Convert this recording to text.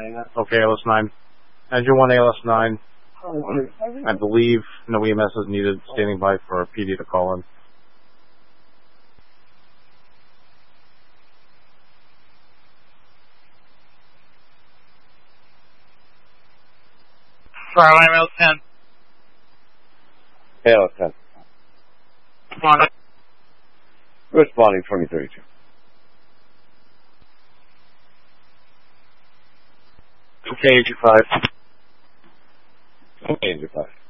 Okay, ALS-9. Engine 1, ALS-9. I believe no EMS is needed, standing by for a PD to call in. Starline ALS-10. ALS-10. Responding. Responding 2032. Okay, AG5. Okay, AG5.